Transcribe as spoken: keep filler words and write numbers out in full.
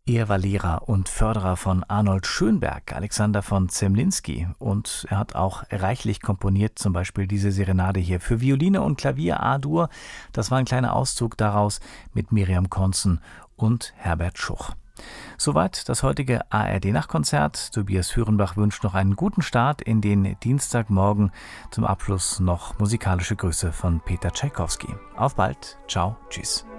Er war Lehrer und Förderer von Arnold Schönberg, Alexander von Zemlinsky, und er hat auch reichlich komponiert, zum Beispiel diese Serenade hier für Violine und Klavier A-Dur. Das war ein kleiner Auszug daraus mit Miriam Konzen und Herbert Schuch. Soweit das heutige A R D-Nachtkonzert. Tobias Führenbach wünscht noch einen guten Start in den Dienstagmorgen. Zum Abschluss noch musikalische Grüße von Peter Tschaikowski. Auf bald, ciao, tschüss.